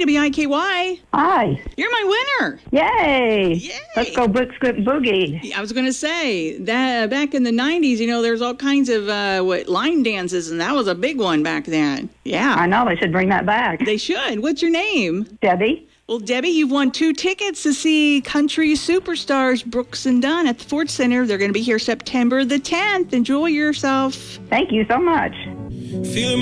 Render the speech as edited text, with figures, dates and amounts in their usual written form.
WIKY. Hi. You're my winner. Yay. Yay. Let's go Book Script Boogie. I was going to say that back in the 90s, there's all kinds of line dances, and that was a big one back then. Yeah. I know. They should bring that back. They should. What's your name? Debbie. Well, Debbie, you've won 2 tickets to see country superstars Brooks and Dunn at the Ford Center. They're going to be here September the 10th. Enjoy yourself. Thank you so much. Feeling